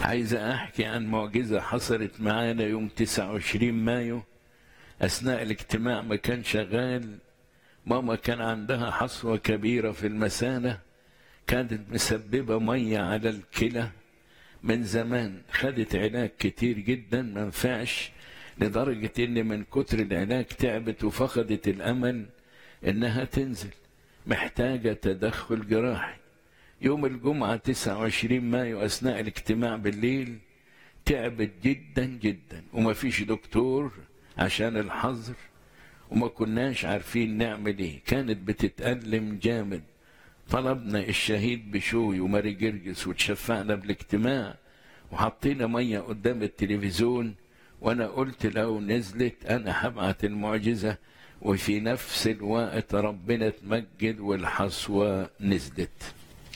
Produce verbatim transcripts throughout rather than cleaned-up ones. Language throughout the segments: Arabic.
عايز أحكي عن معجزة حصلت معانا يوم تسعة وعشرين مايو أثناء الاجتماع. ما كان شغال، ماما كان عندها حصوة كبيرة في المثانة، كانت مسببة مية على الكلى من زمان. خدت علاج كتير جدا ما نفعش، لدرجة إن من كتر العلاج تعبت وفقدت الأمل إنها تنزل، محتاجة تدخل جراحي. يوم الجمعة تسعة وعشرين مايو أثناء الاجتماع بالليل تعبت جدا جدا، وما فيش دكتور عشان الحظر، وما كناش عارفين نعمل ايه. كانت بتتألم جامد. طلبنا الشهيد بشوي وماري جرجس وتشفعنا بالاجتماع، وحطينا مية قدام التلفزيون، وانا قلت لو نزلت انا هبعت المعجزة. وفي نفس الوقت ربنا اتمجد والحصوة نزلت.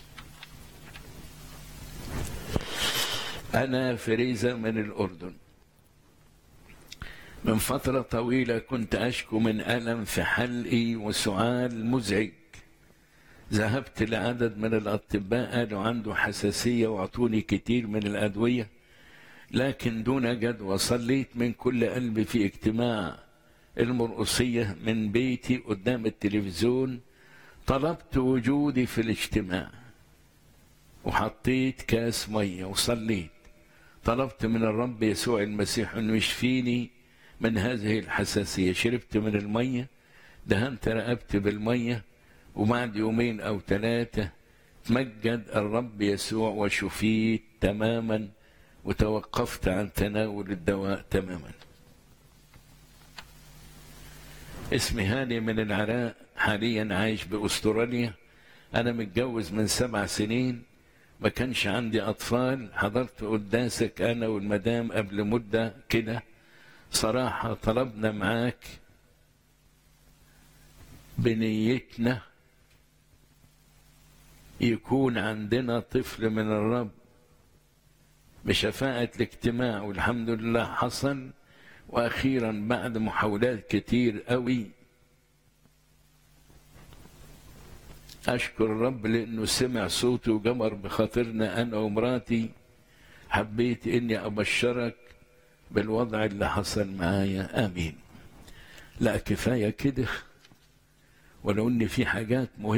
أنا فريزة من الأردن. من فترة طويلة كنت أشكو من ألم في حلقي وسعال مزعج. ذهبت لعدد من الأطباء، قالوا عنده حساسية وأعطوني كتير من الأدوية، لكن دون جدوى. صليت من كل قلبي في اجتماع المرقصية من بيتي قدام التلفزيون، طلبت وجودي في الاجتماع وحطيت كاس مية وصليت، طلبت من الرب يسوع المسيح انه يشفيني من هذه الحساسية. شربت من المية، دهنت رقبتي بالمية، وبعد يومين او ثلاثة تمجد الرب يسوع وشفيت تماما، وتوقفت عن تناول الدواء تماما. اسمي هاني من العراق، حاليا عايش بأستراليا. انا متجوز من سبع سنين، ما كانش عندي أطفال. حضرت قداسك أنا والمدام قبل مدة كده. صراحة طلبنا معاك بنيتنا يكون عندنا طفل من الرب بشفاعة الاجتماع، والحمد لله حصل. وأخيرا بعد محاولات كتير قوي أشكر الرب لأنه سمع صوتي وجمر بخاطرنا أنا ومراتي. حبيت إني أبشرك بالوضع اللي حصل معايا. آمين. لا كفاية كده، ولو إن في حاجات مهمة